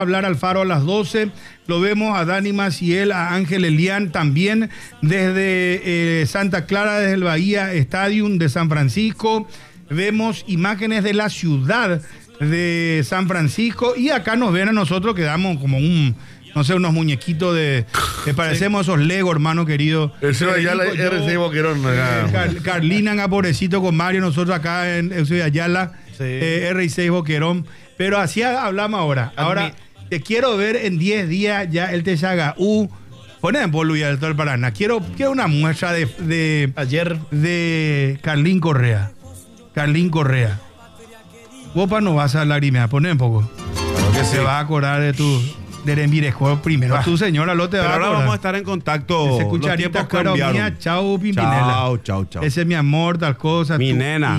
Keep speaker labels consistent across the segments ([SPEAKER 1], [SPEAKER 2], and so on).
[SPEAKER 1] hablar Alfaro a las 12. Lo vemos a Dani Maciel, a Ángel Elián también desde Santa Clara, desde el Bahía Stadium de San Francisco. Vemos imágenes de la ciudad de San Francisco y acá nos ven a nosotros que damos como unos muñequitos que parecemos esos Lego, hermano querido.
[SPEAKER 2] Eso ya la RC Boquerón.
[SPEAKER 1] Carlina Pobrecito con Mario, nosotros acá en Eusebio Ayala, sí. R6 Boquerón. Pero así hablamos ahora. Ahora te quiero ver en 10 días ya el Texagaú. Ponen en polvo y al del Paraná. Quiero una muestra de
[SPEAKER 3] ayer
[SPEAKER 1] de Carlín Correa. Vos no vas a lagrimear, poné un poco.
[SPEAKER 2] Claro que
[SPEAKER 1] se va a acordar de tu Derenviresco primero. Tu señora lo te va a acordar.
[SPEAKER 2] Ahora vamos a estar en contacto.
[SPEAKER 1] Ese cucharita cara mía, chau Pimpinela.
[SPEAKER 2] Chau.
[SPEAKER 1] Ese es mi amor, tal cosa.
[SPEAKER 2] Mi nena.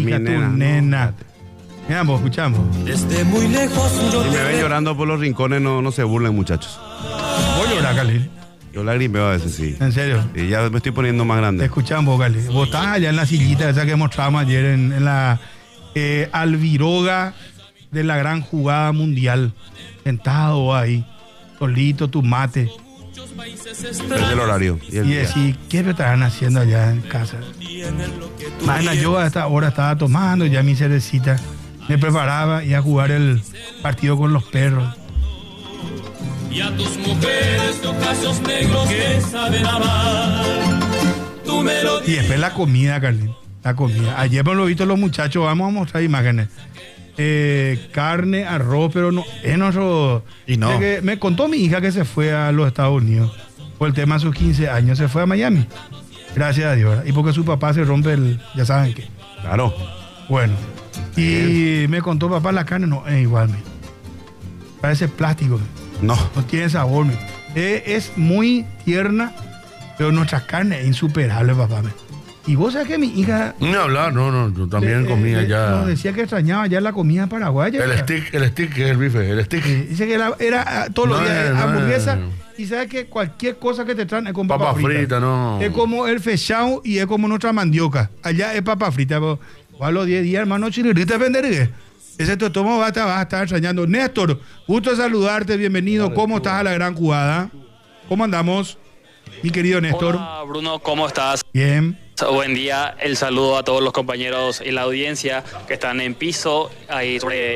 [SPEAKER 1] Mira, escuchamos.
[SPEAKER 4] Desde muy lejos
[SPEAKER 2] Si me ven llorando por los rincones, no se burlen, muchachos.
[SPEAKER 1] ¿Vos llorás, Cali?
[SPEAKER 2] Yo lagrimeo a veces, sí.
[SPEAKER 1] ¿En serio?
[SPEAKER 2] Y ya me estoy poniendo más grande.
[SPEAKER 1] Te escuchamos, Cali. Vos estás allá en la sillita esa que mostramos ayer en la albiroga de la gran jugada mundial. Sentado ahí, solito, tu mate.
[SPEAKER 2] Es el horario.
[SPEAKER 1] Y decir, ¿qué me estarán haciendo allá en casa? Mañana yo a esta hora estaba tomando ya mi cervecita. Me preparaba y a jugar el partido con los perros.
[SPEAKER 4] Y a tus mujeres de ojazos negros que saben amar.
[SPEAKER 1] Y después la comida, Carlín. La comida. Ayer me lo he visto los muchachos, vamos a mostrar imágenes. Carne, arroz, pero no. Es nuestro.
[SPEAKER 3] Y no.
[SPEAKER 1] Me contó mi hija que se fue a los Estados Unidos por el tema de sus 15 años. Se fue a Miami. Gracias a Dios. Y porque su papá se rompe ya saben qué.
[SPEAKER 2] Claro.
[SPEAKER 1] Bueno. Y me contó papá, la carne no es igual, parece plástico. No tiene sabor. Es muy tierna, pero nuestra carne es insuperable, papá. Y vos sabés que mi hija...
[SPEAKER 2] Ni hablar, no, yo también comía ya...
[SPEAKER 1] Nos decía que extrañaba ya la comida paraguaya.
[SPEAKER 2] El stick que es el bife, el stick.
[SPEAKER 1] Dice que era todos los días hamburguesa. Y sabes que cualquier cosa que te traen es con papa frita.
[SPEAKER 2] No.
[SPEAKER 1] Es como el fechao y es como nuestra mandioca. Allá es papa frita. A los 10 días, hermano, chirrita venderé. Ese totomo vas a estar extrañando. Néstor, gusto saludarte, bienvenido. ¿Cómo estás a la gran jugada? ¿Cómo andamos, mi querido Néstor?
[SPEAKER 5] Hola, Bruno, ¿cómo estás?
[SPEAKER 1] Bien.
[SPEAKER 5] Buen día, el saludo a todos los compañeros y la audiencia que están en piso ahí sobre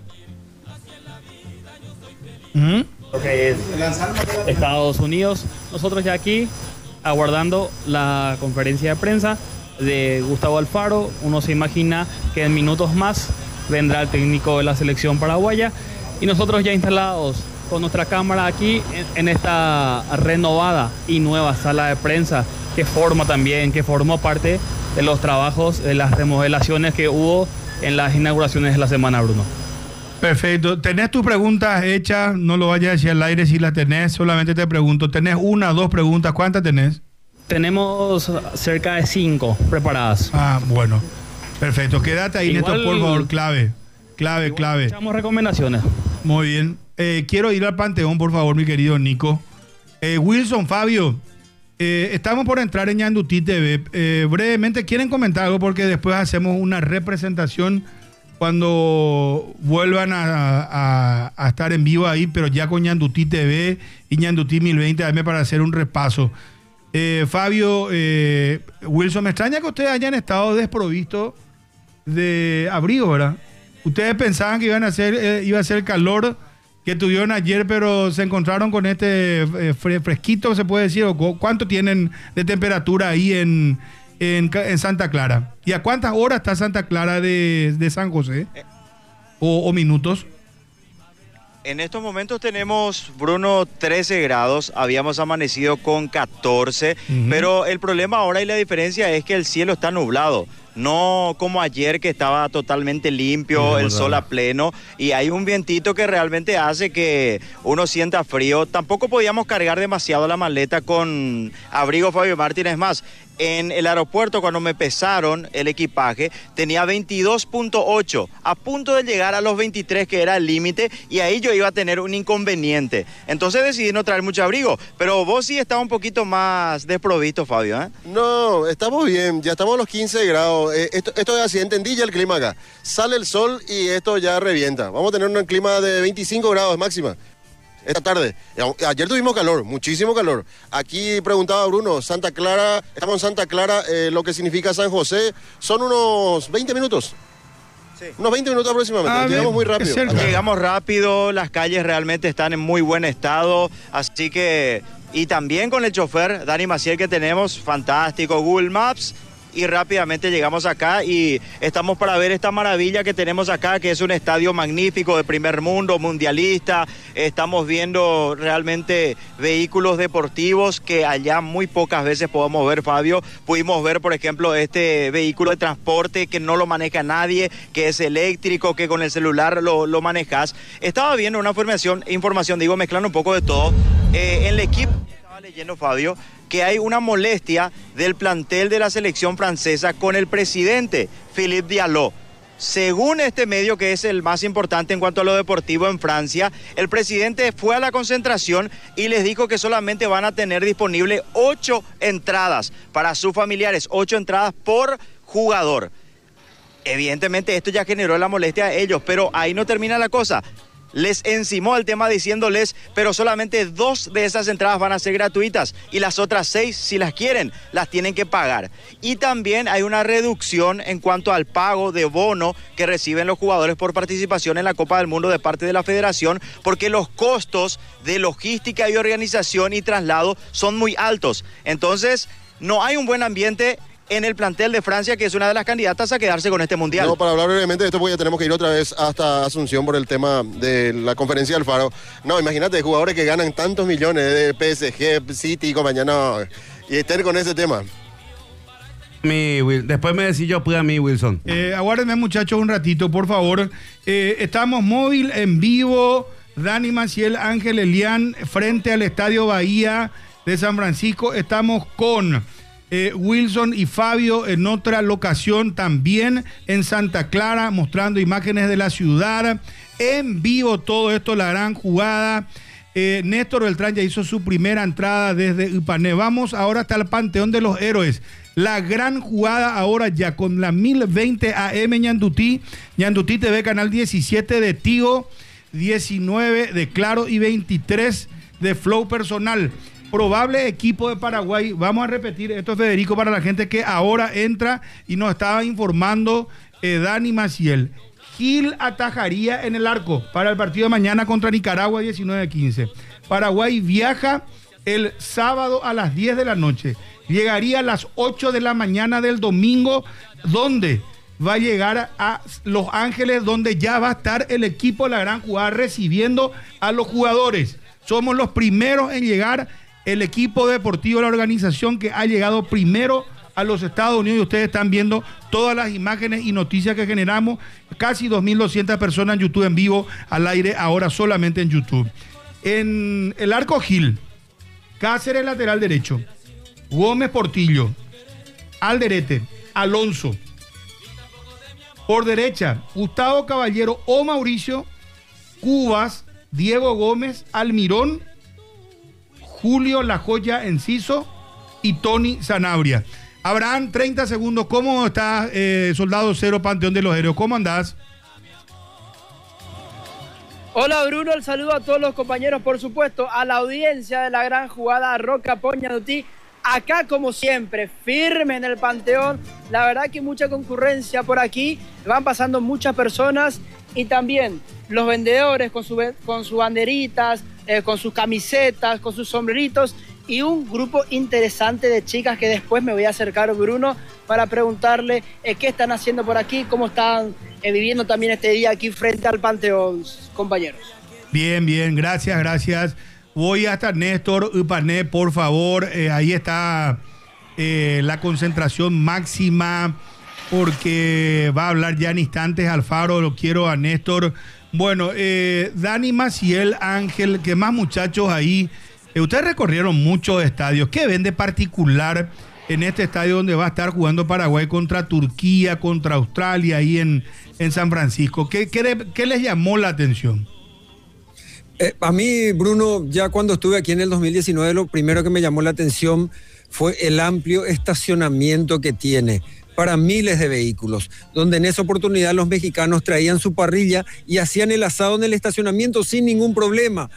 [SPEAKER 5] lo que es Estados Unidos. Nosotros ya aquí aguardando la conferencia de prensa de Gustavo Alfaro. Uno se imagina que en minutos más vendrá el técnico de la selección paraguaya y nosotros ya instalados con nuestra cámara aquí en esta renovada y nueva sala de prensa que formó parte de los trabajos, de las remodelaciones que hubo en las inauguraciones de la semana, Bruno.
[SPEAKER 1] Perfecto. ¿Tenés tus preguntas hechas? No lo vayas a decir al aire si las tenés, solamente te pregunto. ¿Tenés 1 o 2 preguntas? ¿Cuántas tenés?
[SPEAKER 5] Tenemos cerca de 5 preparadas.
[SPEAKER 1] Ah, bueno. Perfecto. Quédate ahí,
[SPEAKER 5] Igual,
[SPEAKER 1] Néstor, por favor. Clave.
[SPEAKER 5] Echamos recomendaciones.
[SPEAKER 1] Muy bien. Quiero ir al Panteón, por favor, mi querido Nico. Wilson, Fabio, estamos por entrar en Ñandutí TV. Brevemente, ¿quieren comentar algo? Porque después hacemos una representación cuando vuelvan a estar en vivo ahí, pero ya con Ñandutí TV y Ñandutí 1020 AM para hacer un repaso. Fabio, Wilson, me extraña que ustedes hayan estado desprovistos de abrigo, ¿verdad? Ustedes pensaban que iba a ser el calor que tuvieron ayer, pero se encontraron con este fresquito, se puede decir. ¿Cuánto tienen de temperatura ahí en Santa Clara? ¿Y a cuántas horas está Santa Clara de San José? ¿O minutos?
[SPEAKER 6] En estos momentos tenemos, Bruno, 13 grados, habíamos amanecido con 14, pero el problema ahora y la diferencia es que el cielo está nublado. No como ayer que estaba totalmente limpio, el sol a pleno, y hay un vientito que realmente hace que uno sienta frío. Tampoco podíamos cargar demasiado la maleta con abrigo, Fabio Martínez. Es más, en el aeropuerto cuando me pesaron el equipaje tenía 22.8, a punto de llegar a los 23 que era el límite, y ahí yo iba a tener un inconveniente. Entonces decidí no traer mucho abrigo, pero vos sí estás un poquito más desprovisto, Fabio, ¿eh?
[SPEAKER 7] No, estamos bien, ya estamos a los 15 grados. Esto es así, entendí ya el clima acá. Sale el sol y esto ya revienta. Vamos a tener un clima de 25 grados máxima. esta tarde. Ayer tuvimos calor, muchísimo calor. Aquí preguntaba Bruno, Santa Clara, estamos en Santa Clara, lo que significa San José, son unos 20 minutos. Sí. Unos 20 minutos aproximadamente, llegamos muy rápido.
[SPEAKER 6] Llegamos rápido, las calles realmente están en muy buen estado, así que... Y también con el chofer, Dani Maciel, que tenemos, fantástico, Google Maps, y rápidamente llegamos acá y estamos para ver esta maravilla que tenemos acá, que es un estadio magnífico de primer mundo, mundialista. Estamos viendo realmente vehículos deportivos que allá muy pocas veces podemos ver, Fabio. Pudimos ver, por ejemplo, este vehículo de transporte que no lo maneja nadie, que es eléctrico, que con el celular lo manejas. Estaba viendo una información, digo, mezclando un poco de todo. En el equipo, estaba leyendo, Fabio, que hay una molestia del plantel de la selección francesa con el presidente, Philippe Diallo. Según este medio, que es el más importante en cuanto a lo deportivo en Francia, el presidente fue a la concentración y les dijo que solamente van a tener disponible 8 entradas para sus familiares, 8 entradas por jugador. Evidentemente esto ya generó la molestia a ellos, pero ahí no termina la cosa. Les encimó el tema diciéndoles, pero solamente 2 de esas entradas van a ser gratuitas y las otras 6, si las quieren, las tienen que pagar. Y también hay una reducción en cuanto al pago de bono que reciben los jugadores por participación en la Copa del Mundo de parte de la federación, porque los costos de logística y organización y traslado son muy altos. Entonces, no hay un buen ambiente en el plantel de Francia, que es una de las candidatas a quedarse con este mundial.
[SPEAKER 7] No, para hablar brevemente de esto, porque ya tenemos que ir otra vez hasta Asunción por el tema de la conferencia del Faro. No, imagínate, jugadores que ganan tantos millones de PSG, City y compañía, no, y estén con ese tema.
[SPEAKER 2] Después me decís yo, pues a mí, Wilson.
[SPEAKER 1] Aguárdenme, muchachos, un ratito, por favor. Estamos móvil, en vivo, Dani Maciel, Ángel Elián, frente al Estadio Bahía de San Francisco. Estamos con... Wilson y Fabio en otra locación también en Santa Clara, mostrando imágenes de la ciudad en vivo, todo esto, la gran jugada. Néstor Beltrán ya hizo su primera entrada desde Ipané. Vamos ahora hasta el Panteón de los Héroes, la gran jugada ahora ya con la 1020 AM Ñandutí TV, canal 17 de Tigo, 19 de Claro y 23 de Flow Personal. Probable equipo de Paraguay. Vamos a repetir esto, Federico, para la gente que ahora entra y nos estaba informando Dani Maciel. Gil atajaría en el arco para el partido de mañana contra Nicaragua, 19-15. Paraguay viaja el sábado a las 10 de la noche. Llegaría a las 8 de la mañana del domingo, donde va a llegar a Los Ángeles, donde ya va a estar el equipo de la gran jugada recibiendo a los jugadores. Somos los primeros en llegar, el equipo deportivo de la organización que ha llegado primero a los Estados Unidos, y ustedes están viendo todas las imágenes y noticias que generamos, casi 2.200 personas en YouTube en vivo, al aire, ahora solamente en YouTube. En el arco Gil, Cáceres lateral derecho, Gómez Portillo, Alderete, Alonso. Por derecha, Gustavo Caballero o Mauricio, Cubas, Diego Gómez, Almirón, Julio La Joya Enciso y Tony Sanabria. Abraham, 30 segundos. ¿Cómo estás, Soldado Cero, Panteón de los Héroes? ¿Cómo andás?
[SPEAKER 3] Hola, Bruno, el saludo a todos los compañeros, por supuesto, a la audiencia de la gran jugada Roca Poñadutí. Acá, como siempre, firme en el Panteón. La verdad que mucha concurrencia por aquí. Van pasando muchas personas y también los vendedores con sus banderitas, con sus camisetas, con sus sombreritos, y un grupo interesante de chicas que después me voy a acercar, Bruno, para preguntarle qué están haciendo por aquí, cómo están viviendo también este día aquí frente al Panteón, compañeros.
[SPEAKER 1] Bien, bien, gracias. Voy hasta Néstor Ipané, por favor. Ahí está la concentración máxima, porque va a hablar ya en instantes Alfaro. Lo quiero a Néstor. Bueno, Dani Maciel, Ángel, ¿qué más, muchachos ahí? Ustedes recorrieron muchos estadios. ¿Qué ven de particular en este estadio donde va a estar jugando Paraguay contra Turquía, contra Australia, ahí en San Francisco? ¿Qué les llamó la atención?
[SPEAKER 8] A mí, Bruno, ya cuando estuve aquí en el 2019, lo primero que me llamó la atención fue el amplio estacionamiento que tiene para miles de vehículos, donde en esa oportunidad los mexicanos traían su parrilla y hacían el asado en el estacionamiento sin ningún problema.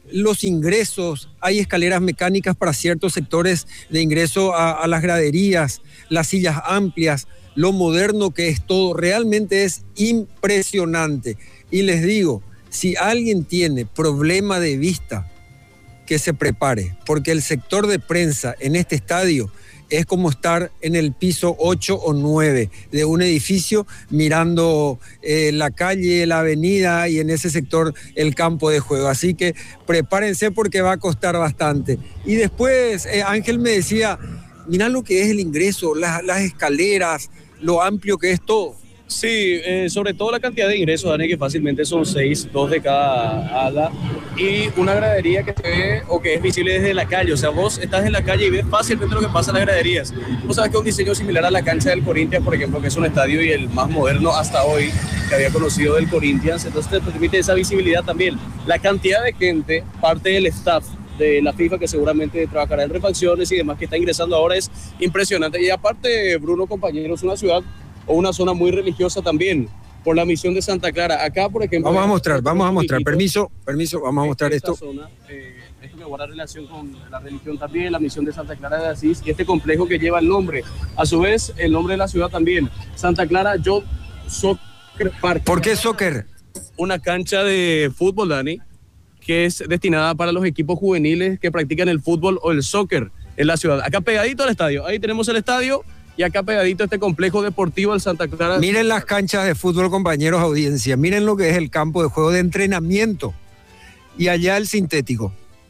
[SPEAKER 8] los ingresos, hay escaleras mecánicas para ciertos sectores de ingreso a las graderías, las sillas amplias, lo moderno que es todo, realmente es impresionante. Y les digo, si alguien tiene problema de vista, que se prepare, porque el sector de prensa en este estadio es como estar en el piso 8 o 9 de un edificio mirando la calle, la avenida y en ese sector el campo de juego. Así que prepárense porque va a costar bastante. Y después Ángel me decía, mirá lo que es el ingreso, las escaleras, lo amplio que es todo.
[SPEAKER 9] Sí, sobre todo la cantidad de ingresos, Dani, que fácilmente son 6, 2 de cada ala, y una gradería que se ve o que es visible desde la calle. O sea, vos estás en la calle y ves fácilmente lo que pasa en las graderías. Vos sabés que es un diseño similar a la cancha del Corinthians, por ejemplo, que es un estadio y el más moderno hasta hoy que había conocido del Corinthians, entonces te permite esa visibilidad también. La cantidad de gente, parte del staff de la FIFA, que seguramente trabajará en refacciones y demás, que está ingresando ahora, es impresionante. Y aparte, Bruno, compañeros, una ciudad o una zona muy religiosa también, por la misión de Santa Clara. Acá, por ejemplo... Vamos a mostrar, permiso, vamos a mostrar esto. Zona, esto que guarda relación con la religión también, la misión de Santa Clara de Asís, y este complejo que lleva el nombre, a su vez, el nombre de la ciudad también, Santa Clara Youth Soccer Park.
[SPEAKER 8] ¿Por qué soccer?
[SPEAKER 9] Una cancha de fútbol, Dani, que es destinada para los equipos juveniles que practican el fútbol o el soccer en la ciudad. Acá pegadito al estadio, ahí tenemos el estadio, y acá pegadito este complejo deportivo del Santa Clara.
[SPEAKER 8] Miren las canchas de fútbol, compañeros, audiencia. Miren lo que es el campo de juego de entrenamiento. Y allá el sintético.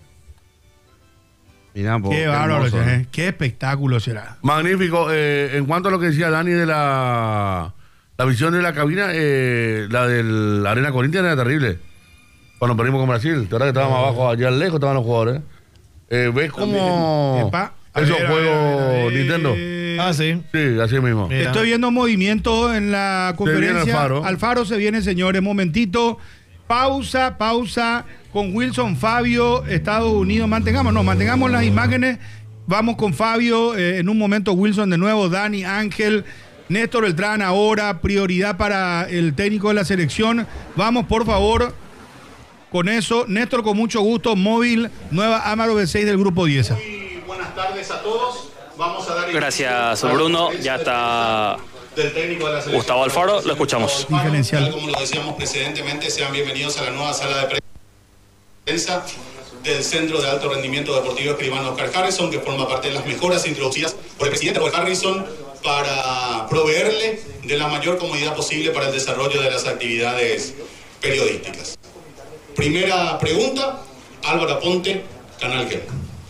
[SPEAKER 1] Mira, qué bárbaro, qué espectáculo será.
[SPEAKER 10] Magnífico. En cuanto a lo que decía Dani de la visión de la cabina, la del Arena Corinthians era terrible. Cuando perdimos con Brasil, la verdad que estábamos abajo, allá lejos estaban los jugadores. ¿Ves cómo esos juegos Nintendo?
[SPEAKER 1] Sí.
[SPEAKER 10] Sí, así mismo.
[SPEAKER 1] Mira. Estoy viendo movimiento en la conferencia. Se viene Alfaro se viene, señores. Momentito. Pausa con Wilson Fabio, Estados Unidos. Mantengamos las imágenes. Vamos con Fabio. En un momento Wilson de nuevo, Dani, Ángel, Néstor Beltrán ahora. Prioridad para el técnico de la selección. Vamos, por favor, con eso. Néstor, con mucho gusto. Móvil, nueva Amaro B6 del Grupo 10.
[SPEAKER 11] Muy buenas tardes a todos. Vamos a dar...
[SPEAKER 5] Gracias, Bruno. Ya está
[SPEAKER 11] del técnico de la selección,
[SPEAKER 5] Gustavo Alfaro. Lo escuchamos.
[SPEAKER 11] Diferencial. Como lo decíamos precedentemente, sean bienvenidos a la nueva sala de prensa del Centro de Alto Rendimiento Deportivo Escribano Oscar Harrison, que forma parte de las mejoras introducidas por el presidente Oscar Harrison para proveerle de la mayor comodidad posible para el desarrollo de las actividades periodísticas. Primera pregunta, Álvaro Aponte, Canal G.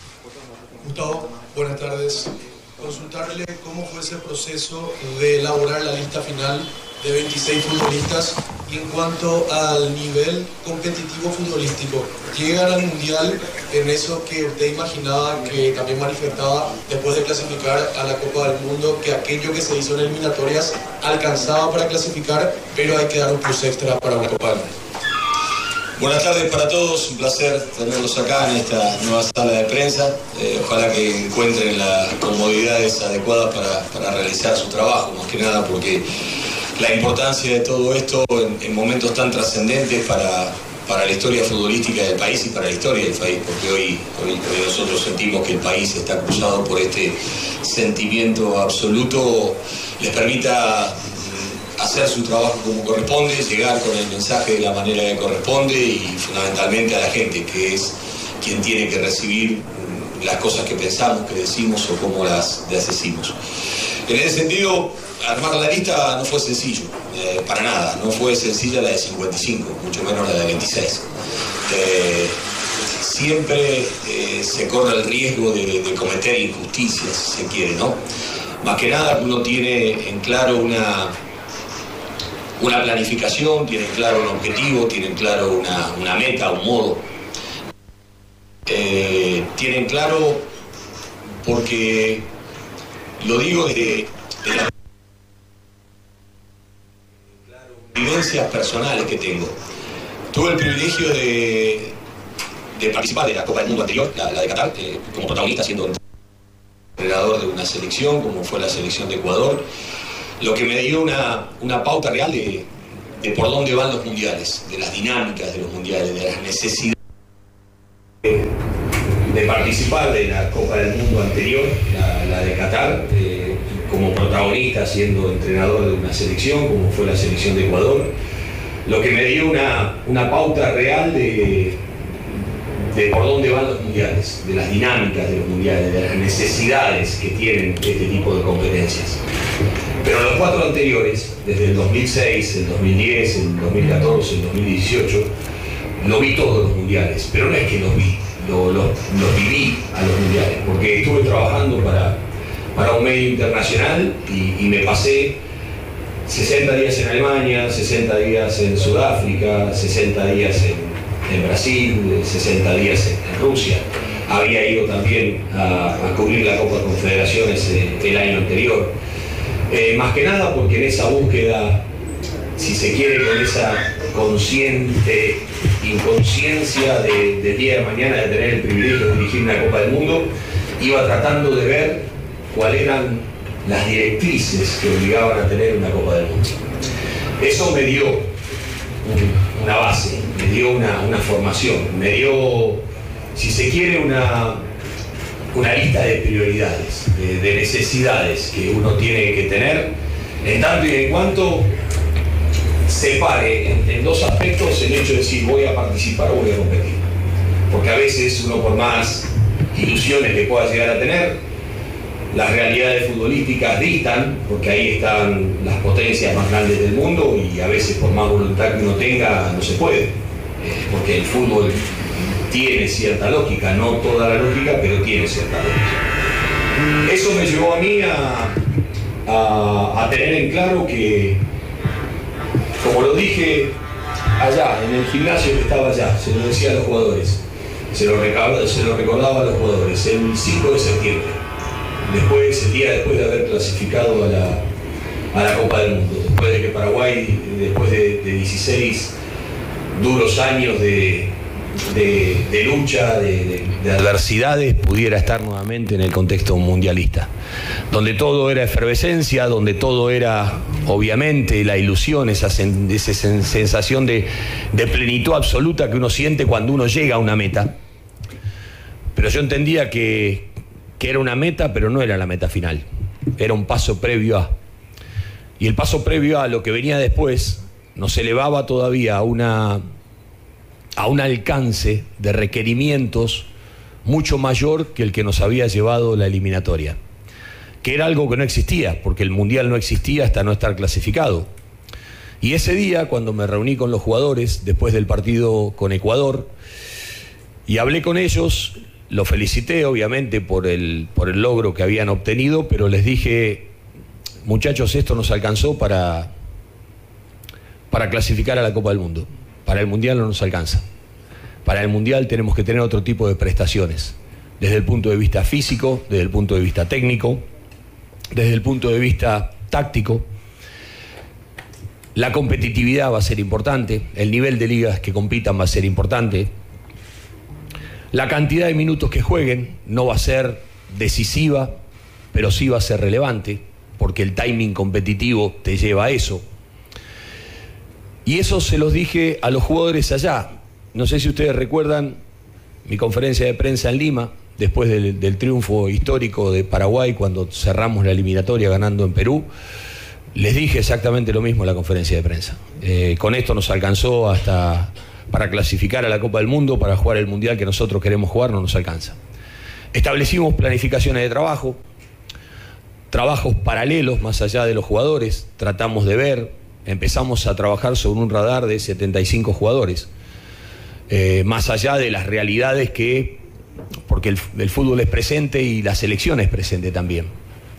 [SPEAKER 12] Gustavo, buenas tardes. Consultarle cómo fue ese proceso de elaborar la lista final de 26 futbolistas y en cuanto al nivel competitivo futbolístico, llegan al Mundial en eso que usted imaginaba, que también manifestaba después de clasificar a la Copa del Mundo, que aquello que se hizo en eliminatorias alcanzaba para clasificar, pero hay que dar un plus extra para una Copa del Mundo.
[SPEAKER 13] Buenas tardes para todos, un placer tenerlos acá en esta nueva sala de prensa. Ojalá que encuentren las comodidades adecuadas para realizar su trabajo, más que nada porque la importancia de todo esto en momentos tan trascendentes para la historia futbolística del país y para la historia del país, porque hoy nosotros sentimos que el país está cruzado por este sentimiento absoluto, les permita hacer su trabajo como corresponde, llegar con el mensaje de la manera que corresponde y fundamentalmente a la gente, que es quien tiene que recibir las cosas que pensamos, que decimos o cómo las decimos. En ese sentido, armar la lista no fue sencillo, para nada, no fue sencilla la de 55, mucho menos la de 26. Siempre se corre el riesgo de cometer injusticias, si se quiere, ¿no? Más que nada uno tiene en claro una planificación, tienen claro un objetivo, tienen claro una meta, un modo. Tienen claro, porque lo digo desde las vivencias personales que tengo. Tuve el privilegio de participar de la Copa del Mundo anterior, la de Qatar, como protagonista, siendo entrenador de una selección, como fue la selección de Ecuador. Lo que me dio una pauta real de por dónde van los mundiales, de las dinámicas de los mundiales, de las necesidades
[SPEAKER 14] de participar de la Copa del Mundo anterior, la de Qatar, como protagonista, siendo entrenador de una selección, como fue la selección de Ecuador, lo que me dio una pauta real de por dónde van los mundiales, de las dinámicas de los mundiales, de las necesidades que tienen este tipo de competencias. Pero los 4 anteriores, desde el 2006, el 2010, el 2014, el 2018, lo vi todos los mundiales, pero no es que los vi, los viví a los mundiales, porque estuve trabajando para un medio internacional y me pasé 60 días en Alemania, 60 días en Sudáfrica, 60 días en Brasil, 60 días en Rusia. Había ido también a cubrir la Copa Confederaciones el año anterior. Más que nada porque en esa búsqueda, si se quiere, con esa consciente inconsciencia del día de mañana de tener el privilegio de dirigir una Copa del Mundo, iba tratando de ver cuáles eran las directrices que obligaban a tener una Copa del Mundo. Eso me dio una base, me dio una formación, me dio, si se quiere, una lista de prioridades, de necesidades que uno tiene que tener, en tanto y en cuanto separe en 2 aspectos el hecho de decir voy a participar o voy a competir. Porque a veces uno, por más ilusiones que pueda llegar a tener, las realidades futbolísticas dictan, porque ahí están las potencias más grandes del mundo y a veces por más voluntad que uno tenga no se puede, porque el fútbol tiene cierta lógica, no toda la lógica, pero tiene cierta lógica. Eso me llevó a mí a tener en claro que, como lo dije allá, en el gimnasio que estaba allá, se lo decía a los jugadores, se lo recordaba a los jugadores, el 5 de septiembre, el día después de haber clasificado a la Copa del Mundo, después de que Paraguay, después de 16 duros años de lucha, de adversidades, pudiera estar nuevamente en el contexto mundialista, donde todo era efervescencia, donde todo era, obviamente, la ilusión, esa sensación de plenitud absoluta que uno siente cuando uno llega a una meta. Pero yo entendía que era una meta, pero no era la meta final, era un paso previo a. Y el paso previo a lo que venía después nos elevaba todavía a un alcance de requerimientos mucho mayor que el que nos había llevado la eliminatoria, que era algo que no existía, porque el Mundial no existía hasta no estar clasificado. Y ese día, cuando me reuní con los jugadores después del partido con Ecuador y hablé con ellos, los felicité obviamente por el logro que habían obtenido, pero les dije: muchachos, esto nos alcanzó para clasificar a la Copa del Mundo. Para el Mundial no nos alcanza. Para el Mundial tenemos que tener otro tipo de prestaciones, desde el punto de vista físico, desde el punto de vista técnico, desde el punto de vista táctico. La competitividad va a ser importante, el nivel de ligas que compitan va a ser importante. La cantidad de minutos que jueguen no va a ser decisiva, pero sí va a ser relevante, porque el timing competitivo te lleva a eso. Y eso se los dije a los jugadores allá. No sé si ustedes recuerdan mi conferencia de prensa en Lima, después del triunfo histórico de Paraguay, cuando cerramos la eliminatoria ganando en Perú. Les dije exactamente lo mismo en la conferencia de prensa. Con esto nos alcanzó hasta para clasificar a la Copa del Mundo, para jugar el Mundial que nosotros queremos jugar, no nos alcanza. Establecimos planificaciones de trabajo, trabajos paralelos más allá de los jugadores, tratamos de ver, empezamos a trabajar sobre un radar de 75 jugadores, más allá de las realidades que, porque el fútbol es presente y la selección es presente también.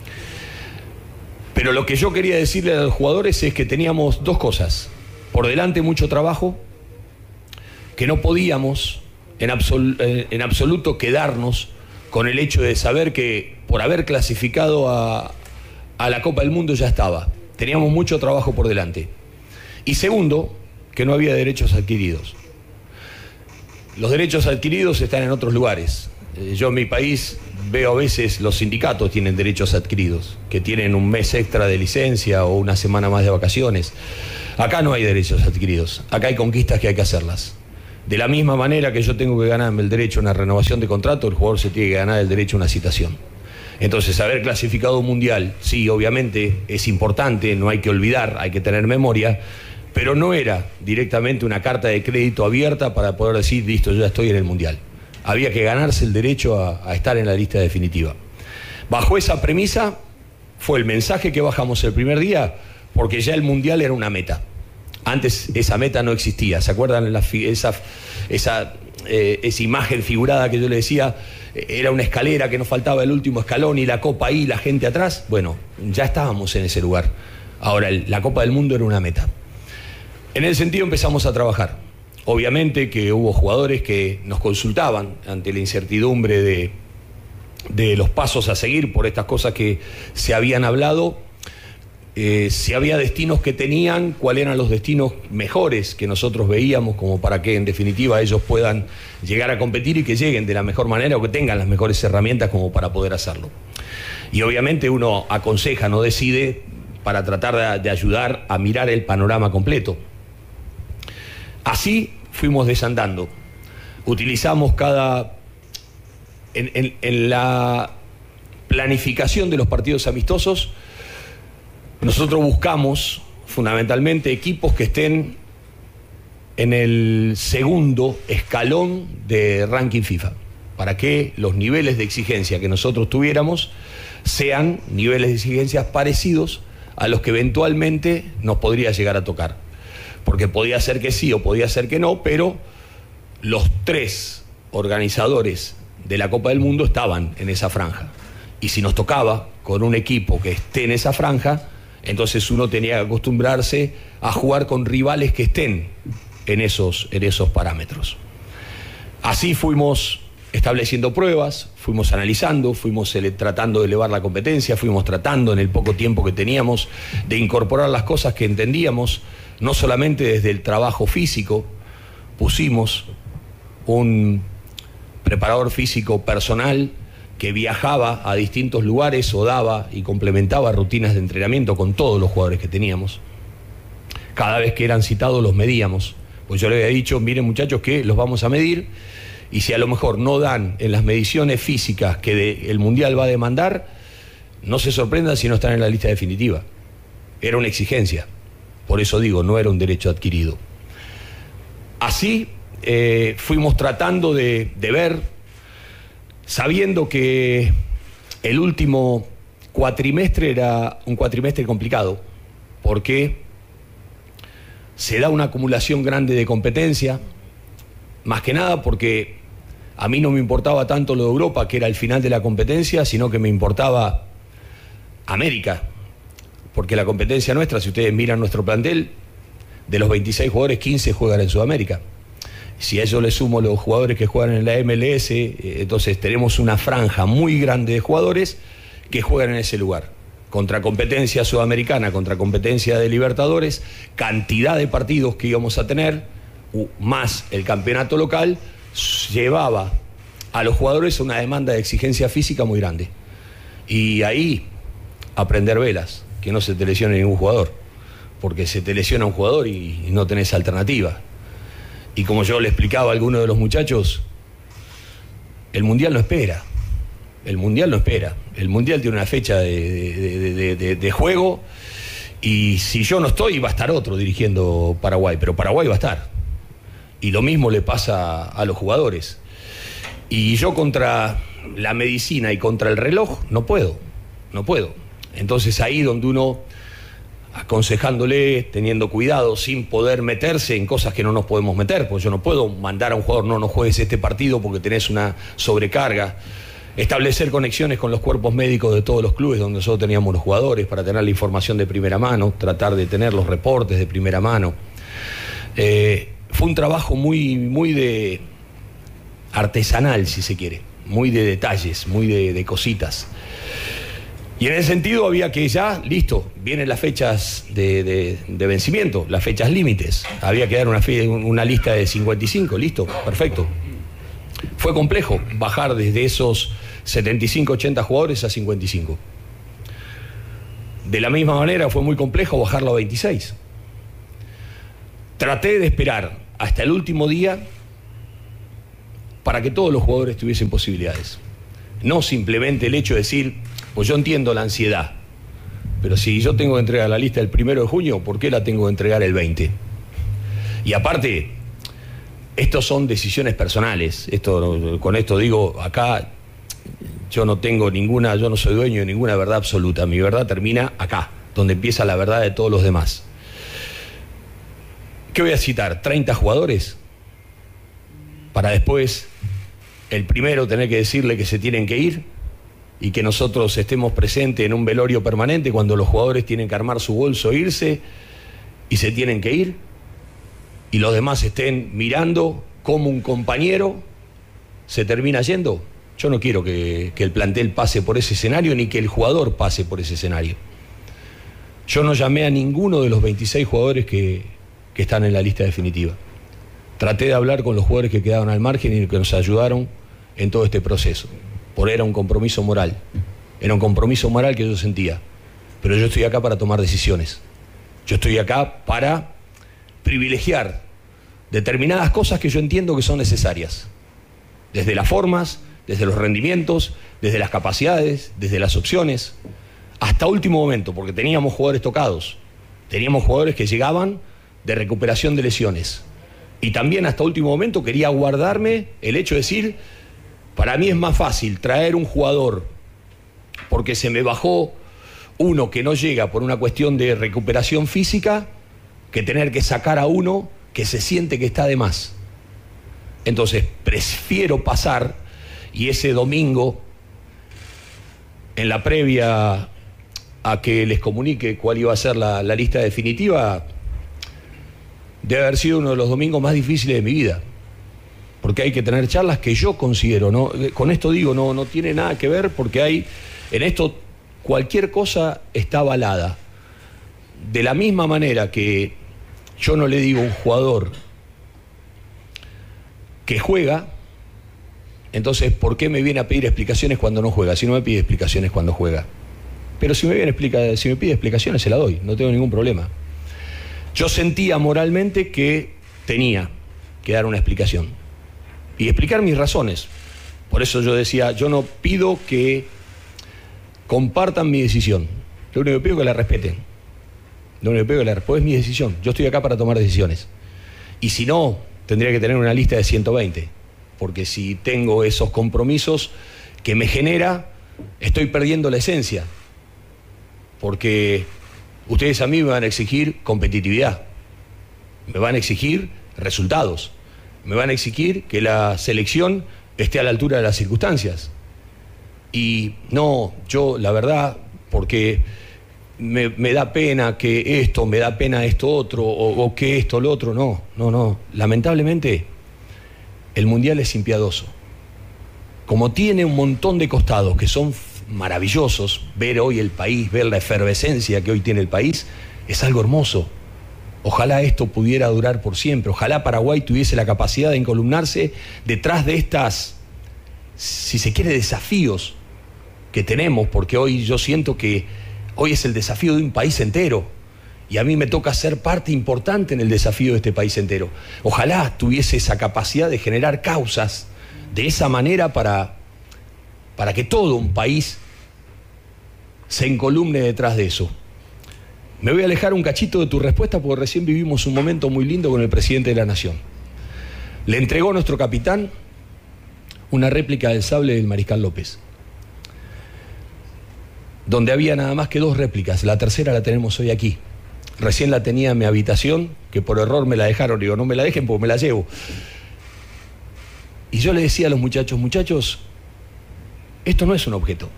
[SPEAKER 14] Pero lo que yo quería decirle a los jugadores es que teníamos 2 cosas. Por delante mucho trabajo, que no podíamos en absoluto quedarnos con el hecho de saber que por haber clasificado a la Copa del Mundo ya estaba. Teníamos mucho trabajo por delante. Y segundo, que no había derechos adquiridos. Los derechos adquiridos están en otros lugares. Yo en mi país veo a veces los sindicatos tienen derechos adquiridos, que tienen un mes extra de licencia o una semana más de vacaciones. Acá no hay derechos adquiridos, acá hay conquistas que hay que hacerlas. De la misma manera que yo tengo que ganarme el derecho a una renovación de contrato, el jugador se tiene que ganar el derecho a una citación. Entonces, haber clasificado un mundial, sí, obviamente es importante, no hay que olvidar, hay que tener memoria, pero no era directamente una carta de crédito abierta para poder decir, listo, yo ya estoy en el mundial. Había que ganarse el derecho a estar en la lista definitiva. Bajo esa premisa fue el mensaje que bajamos el primer día, porque ya el mundial era una meta. Antes esa meta no existía. ¿Se acuerdan esa imagen figurada que yo le decía? Era una escalera que nos faltaba el último escalón y la copa ahí, la gente atrás. Bueno, ya estábamos en ese lugar. Ahora, la Copa del Mundo era una meta. En ese sentido empezamos a trabajar. Obviamente que hubo jugadores que nos consultaban ante la incertidumbre de los pasos a seguir por estas cosas que se habían hablado. Si había destinos que tenían, cuáles eran los destinos mejores que nosotros veíamos, como para que en definitiva ellos puedan llegar a competir y que lleguen de la mejor manera o que tengan las mejores herramientas como para poder hacerlo. Y obviamente uno aconseja, no decide, para tratar de ayudar a mirar el panorama completo. Así fuimos desandando. Utilizamos en la planificación de los partidos amistosos. Nosotros buscamos fundamentalmente equipos que estén en el segundo escalón de ranking FIFA, para que los niveles de exigencia que nosotros tuviéramos sean niveles de exigencia parecidos a los que eventualmente nos podría llegar a tocar. Porque podía ser que sí o podía ser que no, pero los 3 organizadores de la Copa del Mundo estaban en esa franja. Y si nos tocaba con un equipo que esté en esa franja, entonces uno tenía que acostumbrarse a jugar con rivales que estén en esos parámetros. Así fuimos estableciendo pruebas, fuimos analizando, fuimos tratando de elevar la competencia, fuimos tratando en el poco tiempo que teníamos de incorporar las cosas que entendíamos, no solamente desde el trabajo físico. Pusimos un preparador físico personal que viajaba a distintos lugares o daba y complementaba rutinas de entrenamiento con todos los jugadores que teníamos. Cada vez que eran citados los medíamos, pues yo les había dicho, miren muchachos que los vamos a medir, y si a lo mejor no dan en las mediciones físicas que el Mundial va a demandar, no se sorprendan si no están en la lista definitiva. Era una exigencia, por eso digo, no era un derecho adquirido. Así fuimos tratando de ver, sabiendo que el último cuatrimestre era un cuatrimestre complicado, porque se da una acumulación grande de competencia, más que nada porque a mí no me importaba tanto lo de Europa, que era el final de la competencia, sino que me importaba América, porque la competencia nuestra, si ustedes miran nuestro plantel, de los 26 jugadores, 15 juegan en Sudamérica. Si a eso le sumo los jugadores que juegan en la MLS, entonces tenemos una franja muy grande de jugadores que juegan en ese lugar. Contra competencia sudamericana, contra competencia de Libertadores, cantidad de partidos que íbamos a tener, más el campeonato local, llevaba a los jugadores una demanda de exigencia física muy grande. Y ahí, aprender velas, que no se te lesione ningún jugador, porque se te lesiona un jugador y no tenés alternativa. Y como yo le explicaba a alguno de los muchachos, el Mundial no espera. El Mundial no espera. El Mundial tiene una fecha de juego, y si yo no estoy, va a estar otro dirigiendo Paraguay, pero Paraguay va a estar. Y lo mismo le pasa a los jugadores. Y yo contra la medicina y contra el reloj no puedo. Entonces ahí donde uno, aconsejándole, teniendo cuidado, sin poder meterse en cosas que no nos podemos meter, porque yo no puedo mandar a un jugador, no juegues este partido porque tenés una sobrecarga. Establecer conexiones con los cuerpos médicos de todos los clubes donde nosotros teníamos los jugadores para tener la información de primera mano, tratar de tener los reportes de primera mano. Fue un trabajo muy de artesanal, si se quiere, muy de detalles, muy de cositas. Y en ese sentido había que ya, listo, vienen las fechas de vencimiento, las fechas límites. Había que dar una lista de 55, listo, perfecto. Fue complejo bajar desde esos 75, 80 jugadores a 55. De la misma manera fue muy complejo bajarlo a 26. Traté de esperar hasta el último día
[SPEAKER 15] para que todos los jugadores tuviesen posibilidades. No simplemente el hecho de decir, pues yo entiendo la ansiedad, pero si yo tengo que entregar la lista el 1 de junio, ¿por qué la tengo que entregar el 20? Y aparte, estos son decisiones personales. Con esto digo, acá yo no soy dueño de ninguna verdad absoluta. Mi verdad termina acá, donde empieza la verdad de todos los demás. ¿Qué voy a citar? 30 jugadores para después el primero tener que decirle que se tienen que ir y que nosotros estemos presentes en un velorio permanente cuando los jugadores tienen que armar su bolso, irse y se tienen que ir, y los demás estén mirando cómo un compañero se termina yendo. Yo no quiero que el plantel pase por ese escenario ni que el jugador pase por ese escenario. Yo no llamé a ninguno de los 26 jugadores que están en la lista definitiva. Traté de hablar con los jugadores que quedaron al margen y que nos ayudaron en todo este proceso. Era un compromiso moral. Era un compromiso moral que yo sentía. Pero yo estoy acá para tomar decisiones. Yo estoy acá para privilegiar determinadas cosas que yo entiendo que son necesarias. Desde las formas, desde los rendimientos, desde las capacidades, desde las opciones, hasta último momento, porque teníamos jugadores tocados. Teníamos jugadores que llegaban de recuperación de lesiones. Y también hasta último momento quería guardarme el hecho de decir, para mí es más fácil traer un jugador porque se me bajó uno que no llega por una cuestión de recuperación física que tener que sacar a uno que se siente que está de más. Entonces prefiero pasar, y ese domingo, en la previa a que les comunique cuál iba a ser la lista definitiva, debe haber sido uno de los domingos más difíciles de mi vida, porque hay que tener charlas que yo considero, ¿no? Con esto digo, no tiene nada que ver, porque hay, en esto cualquier cosa está avalada. De la misma manera que yo no le digo a un jugador que juega, entonces ¿por qué me viene a pedir explicaciones cuando no juega? Si no me pide explicaciones cuando juega. Pero si me pide explicaciones se la doy, no tengo ningún problema. Yo sentía moralmente que tenía que dar una explicación y explicar mis razones. Por eso yo decía, yo no pido que compartan mi decisión. Lo único que pido es que la respeten. Lo único que pido es que la respeten. Es mi decisión. Yo estoy acá para tomar decisiones. Y si no, tendría que tener una lista de 120. Porque si tengo esos compromisos que me genera, estoy perdiendo la esencia. Porque ustedes a mí me van a exigir competitividad, me van a exigir resultados, me van a exigir que la selección esté a la altura de las circunstancias. Y no, yo la verdad, porque me da pena que esto, me da pena esto otro, o que esto, lo otro, no. Lamentablemente, el Mundial es impiadoso. Como tiene un montón de costados que son maravillosos, ver hoy el país, ver la efervescencia que hoy tiene el país, es algo hermoso. Ojalá esto pudiera durar por siempre. Ojalá Paraguay tuviese la capacidad de encolumnarse detrás de estas, si se quiere, desafíos que tenemos, porque hoy yo siento que hoy es el desafío de un país entero y a mí me toca ser parte importante en el desafío de este país entero. Ojalá tuviese esa capacidad de generar causas de esa manera para que todo un país se encolumne detrás de eso. Me voy a alejar un cachito de tu respuesta porque recién vivimos un momento muy lindo con el presidente de la Nación. Le entregó a nuestro capitán una réplica del sable del Mariscal López, donde había nada más que 2 réplicas. La tercera la tenemos hoy aquí. Recién la tenía en mi habitación, que por error me la dejaron. Digo, no me la dejen porque me la llevo. Y yo le decía a los muchachos, esto no es un objeto.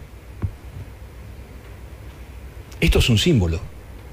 [SPEAKER 15] Esto es un símbolo.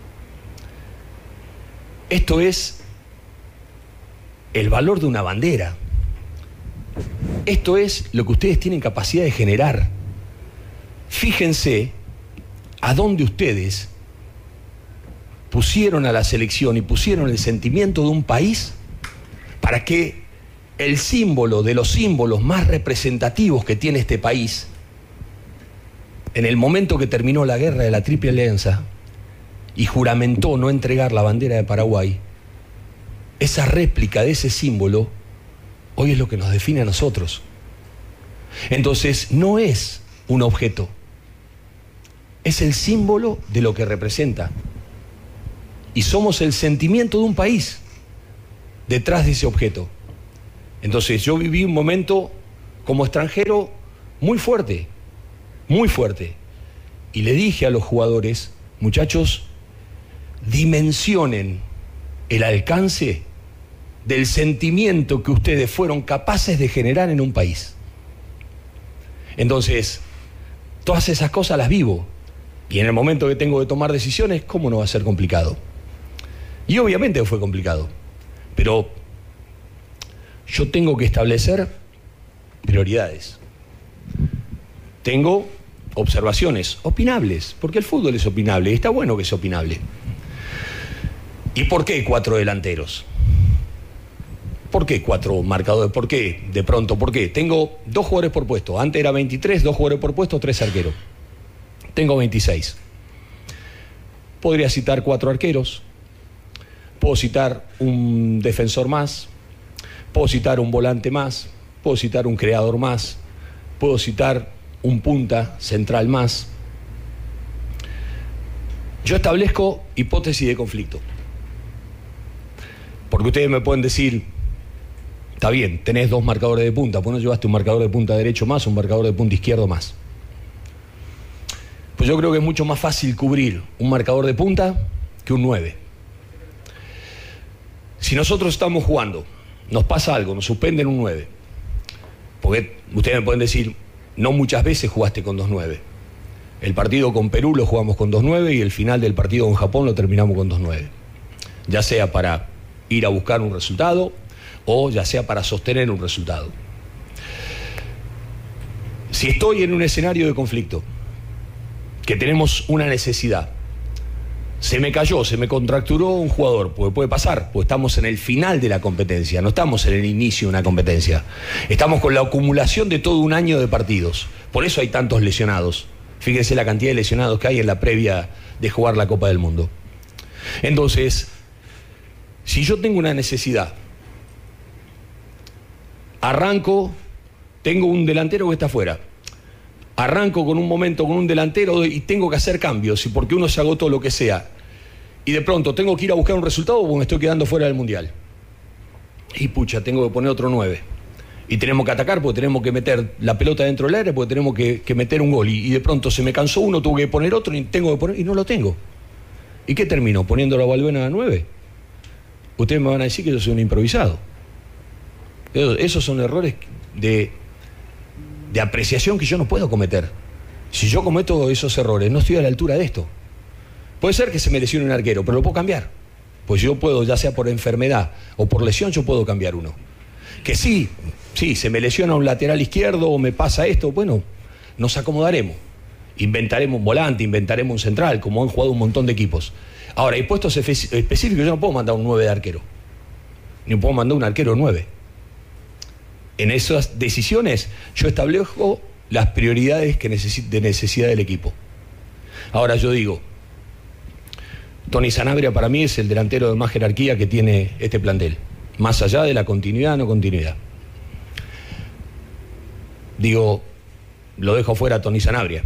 [SPEAKER 15] Esto es el valor de una bandera. Esto es lo que ustedes tienen capacidad de generar. Fíjense a dónde ustedes pusieron a la selección y pusieron el sentimiento de un país para que el símbolo de los símbolos más representativos que tiene este país, en el momento que terminó la guerra de la Triple Alianza y juramentó no entregar la bandera de Paraguay, esa réplica de ese símbolo hoy es lo que nos define a nosotros. Entonces, no es un objeto, es el símbolo de lo que representa. Y somos el sentimiento de un país detrás de ese objeto. Entonces, yo viví un momento como extranjero muy fuerte, muy fuerte. Y le dije a los jugadores, muchachos, dimensionen el alcance del sentimiento que ustedes fueron capaces de generar en un país. Entonces, todas esas cosas las vivo. Y en el momento que tengo que tomar decisiones, ¿cómo no va a ser complicado? Y obviamente fue complicado. Pero yo tengo que establecer prioridades. Tengo observaciones opinables, porque el fútbol es opinable y está bueno que sea opinable. ¿Y por qué 4 delanteros? ¿Por qué 4 marcadores? ¿Por qué? De pronto, ¿por qué? Tengo 2 jugadores por puesto. Antes era 23, 2 jugadores por puesto, 3 arqueros. Tengo 26. Podría citar 4 arqueros. Puedo citar un defensor más. Puedo citar un volante más. Puedo citar un creador más. Puedo citar un punta central más. Yo establezco hipótesis de conflicto. Porque ustedes me pueden decir, está bien, tenés 2 marcadores de punta, ¿por qué no llevaste un marcador de punta derecho más, un marcador de punta izquierdo más? Pues yo creo que es mucho más fácil cubrir un marcador de punta que un 9. Si nosotros estamos jugando, nos pasa algo, nos suspenden un 9. Porque ustedes me pueden decir, no muchas veces jugaste con 2-9. El partido con Perú lo jugamos con 2-9 y el final del partido con Japón lo terminamos con 2-9. Ya sea para ir a buscar un resultado o ya sea para sostener un resultado. Si estoy en un escenario de conflicto, que tenemos una necesidad, se me cayó, se me contracturó un jugador, porque puede pasar, pues estamos en el final de la competencia, no estamos en el inicio de una competencia, estamos con la acumulación de todo un año de partidos, por eso hay tantos lesionados. Fíjense la cantidad de lesionados que hay en la previa de jugar la Copa del Mundo. Entonces, si yo tengo una necesidad, arranco, tengo un delantero que está afuera, arranco con un momento con un delantero y tengo que hacer cambios, y porque uno se agotó lo que sea, y de pronto tengo que ir a buscar un resultado porque me estoy quedando fuera del Mundial. Y pucha, tengo que poner otro 9. Y tenemos que atacar porque tenemos que meter la pelota dentro del área, porque tenemos que meter un gol. Y de pronto se me cansó uno, tuve que poner otro y tengo que poner, y no lo tengo. ¿Y qué termino? ¿Poniendo la Valbuena a 9? Ustedes me van a decir que yo soy un improvisado. Esos son errores de apreciación que yo no puedo cometer. Si yo cometo esos errores, no estoy a la altura de esto. Puede ser que se me lesione un arquero, pero lo puedo cambiar. Pues yo puedo, ya sea por enfermedad o por lesión, yo puedo cambiar uno. Que sí, se me lesiona un lateral izquierdo o me pasa esto, bueno, nos acomodaremos. Inventaremos un volante, inventaremos un central, como han jugado un montón de equipos. Ahora, hay puestos específicos, yo no puedo mandar un 9 de arquero. Ni puedo mandar un arquero 9. En esas decisiones yo establezco las prioridades de necesidad del equipo. Ahora yo digo, Tony Sanabria para mí es el delantero de más jerarquía que tiene este plantel, más allá de la continuidad o no continuidad. Digo, lo dejo fuera a Tony Sanabria.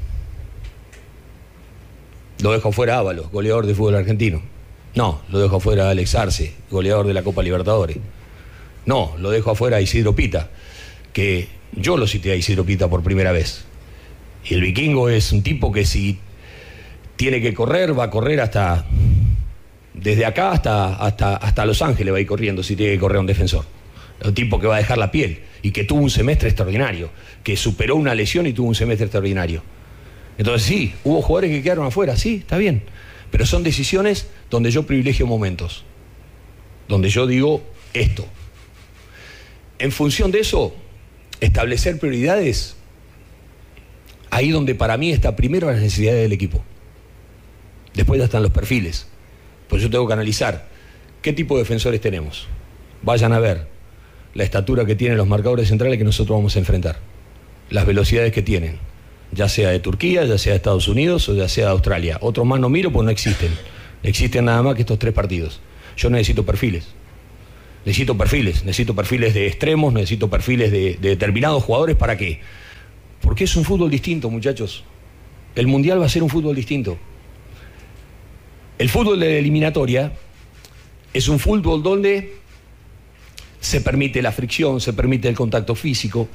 [SPEAKER 15] Lo dejo fuera a Ábalos, goleador de fútbol argentino. No, lo dejo fuera a Alex Arce, goleador de la Copa Libertadores. No, lo dejo afuera a Isidro Pita, que yo lo cité a Isidro Pita por primera vez. Y el vikingo es un tipo que si tiene que correr, va a correr hasta, desde acá hasta Los Ángeles va a ir corriendo si tiene que correr a un defensor. Un tipo que va a dejar la piel y que tuvo un semestre extraordinario, que superó una lesión y tuvo un semestre extraordinario. Entonces sí, hubo jugadores que quedaron afuera, sí, está bien. Pero son decisiones donde yo privilegio momentos, donde yo digo esto. En función de eso, establecer prioridades, ahí donde para mí está primero las necesidades del equipo. Después ya están los perfiles. Pues yo tengo que analizar qué tipo de defensores tenemos. Vayan a ver la estatura que tienen los marcadores centrales que nosotros vamos a enfrentar. Las velocidades que tienen, ya sea de Turquía, ya sea de Estados Unidos o ya sea de Australia. Otros más no miro porque no existen. Existen nada más que estos 3 partidos. Yo necesito perfiles. Necesito perfiles de extremos, necesito perfiles de determinados jugadores. ¿Para qué? Porque es un fútbol distinto, muchachos. El Mundial va a ser un fútbol distinto. El fútbol de la eliminatoria es un fútbol donde se permite la fricción, se permite el contacto físico.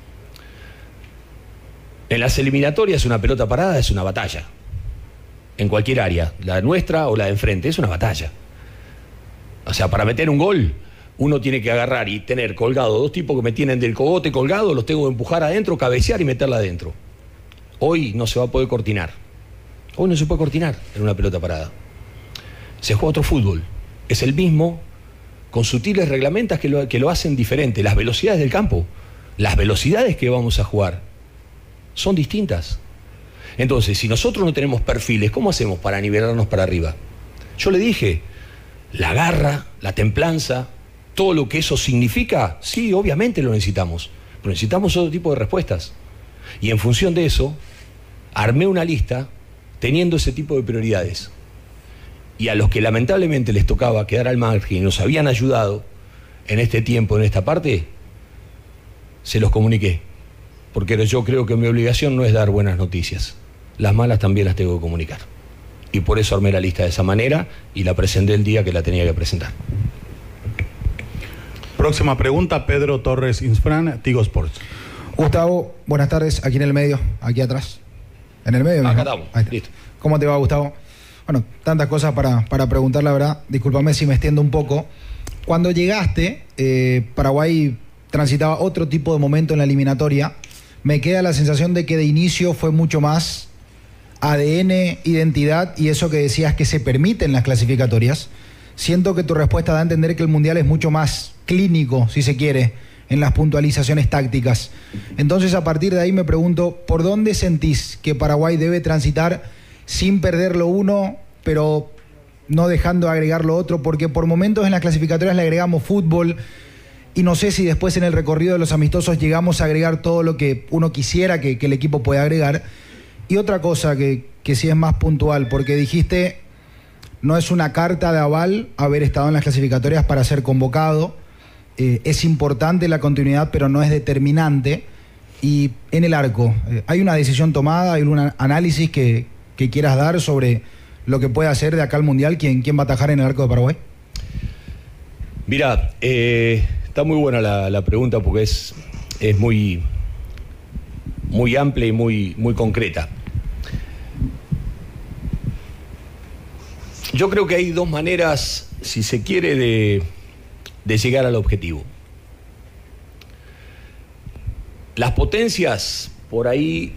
[SPEAKER 15] En las eliminatorias una pelota parada es una batalla. En cualquier área, la nuestra o la de enfrente, es una batalla. O sea, para meter un gol, uno tiene que agarrar y tener colgado dos tipos que me tienen del cogote colgado, los tengo que empujar adentro, cabecear y meterla adentro. Hoy no se va a poder cortinar. Hoy no se puede cortinar en una pelota parada. Se juega otro fútbol. Es el mismo, con sutiles reglamentos que lo hacen diferente. Las velocidades del campo, las velocidades que vamos a jugar, son distintas. Entonces, si nosotros no tenemos perfiles, ¿cómo hacemos para nivelarnos para arriba? Yo le dije, la garra, la templanza, todo lo que eso significa, sí, obviamente lo necesitamos, pero necesitamos otro tipo de respuestas. Y en función de eso, armé una lista teniendo ese tipo de prioridades. Y a los que lamentablemente les tocaba quedar al margen y nos habían ayudado en este tiempo, en esta parte, se los comuniqué. Porque yo creo que mi obligación no es dar buenas noticias. Las malas también las tengo que comunicar. Y por eso armé la lista de esa manera y la presenté el día que la tenía que presentar.
[SPEAKER 16] Próxima pregunta, Pedro Torres Insfran, Tigo Sports.
[SPEAKER 17] Gustavo, buenas tardes, aquí en el medio, aquí atrás. En el medio.
[SPEAKER 15] Acá estamos, listo.
[SPEAKER 17] ¿Cómo te va, Gustavo? Bueno, tantas cosas para preguntar, la verdad. Discúlpame si me extiendo un poco. Cuando llegaste, Paraguay transitaba otro tipo de momento en la eliminatoria. Me queda la sensación de que de inicio fue mucho más ADN, identidad y eso que decías que se permite en las clasificatorias. Siento que tu respuesta da a entender que el Mundial es mucho más clínico, si se quiere, en las puntualizaciones tácticas. Entonces, a partir de ahí me pregunto, ¿por dónde sentís que Paraguay debe transitar sin perder lo uno, pero no dejando de agregar lo otro? Porque por momentos en las clasificatorias le agregamos fútbol y no sé si después en el recorrido de los amistosos llegamos a agregar todo lo que uno quisiera que el equipo pueda agregar. Y otra cosa que sí es más puntual, porque dijiste, no es una carta de aval haber estado en las clasificatorias para ser convocado. Es importante la continuidad, pero no es determinante. Y en el arco, ¿hay una decisión tomada? ¿Hay un análisis que quieras dar sobre lo que puede hacer de acá al Mundial? ¿Quién va a atajar en el arco de Paraguay?
[SPEAKER 15] Mira, está muy buena la pregunta porque es muy amplia y muy concreta. Yo creo que hay dos maneras, si se quiere, de llegar al objetivo. Las potencias por ahí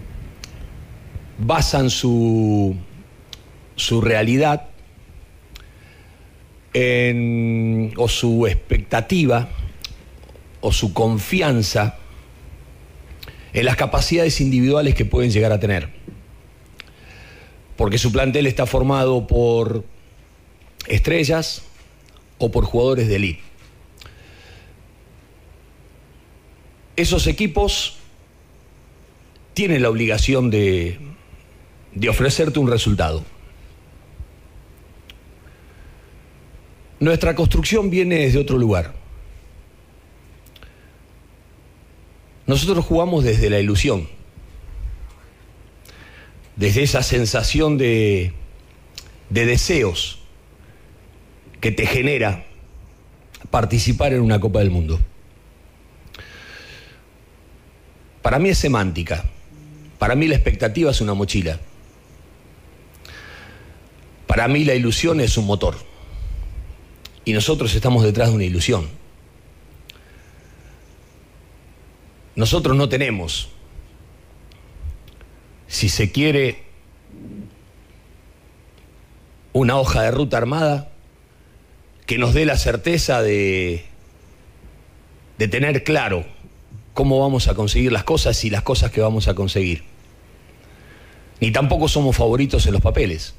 [SPEAKER 15] basan su realidad o su expectativa o su confianza en las capacidades individuales que pueden llegar a tener. Porque su plantel está formado por estrellas o por jugadores de élite. Esos equipos tienen la obligación de ofrecerte un resultado. Nuestra construcción viene desde otro lugar. Nosotros jugamos desde la ilusión, desde esa sensación de deseos que te genera participar en una Copa del Mundo. Para mí es semántica. Para mí la expectativa es una mochila. Para mí la ilusión es un motor. Y nosotros estamos detrás de una ilusión. Nosotros no tenemos, si se quiere, una hoja de ruta armada que nos dé la certeza de tener claro cómo vamos a conseguir las cosas y las cosas que vamos a conseguir. Ni tampoco somos favoritos en los papeles.